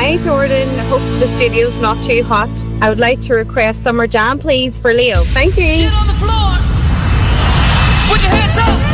Hi Jordan, hope the studio's not too hot. I would like to request Summer Jam please for Leo. Thank you. Get on the floor. Put your hands up.